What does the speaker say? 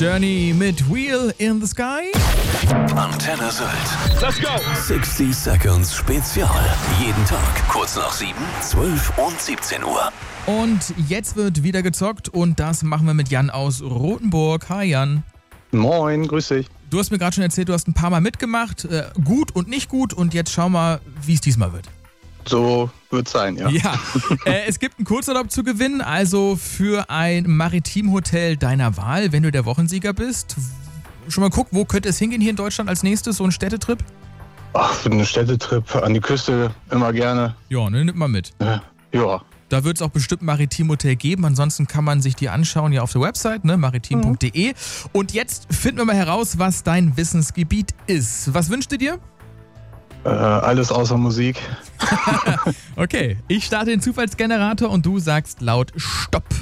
Journey mit Wheel in the Sky. Antenne Sylt. Let's go! 60 Seconds Spezial. Jeden Tag kurz nach 7, 12 und 17 Uhr. Und jetzt wird wieder gezockt und das machen wir mit Jan aus Rothenburg. Hi Jan. Moin, grüß dich. Du hast mir gerade schon erzählt, du hast ein paar Mal mitgemacht. Gut und nicht gut und jetzt schau mal, wie es diesmal wird. So wird's sein, ja. Ja, es gibt einen Kurzurlaub zu gewinnen, also für ein Maritimhotel deiner Wahl, wenn du der Wochensieger bist. Schon mal guck, wo könnte es hingehen hier in Deutschland als nächstes, so ein Städtetrip? Ach, für einen Städtetrip an die Küste immer gerne. Ja, ne, nimm mal mit. Ja. Da wird es auch bestimmt ein Maritimhotel geben, ansonsten kann man sich die anschauen ja auf der Website, ne, maritim.de. Und jetzt finden wir mal heraus, was dein Wissensgebiet ist. Was wünschst du dir? Alles außer Musik. Okay, ich starte den Zufallsgenerator und du sagst laut Stopp.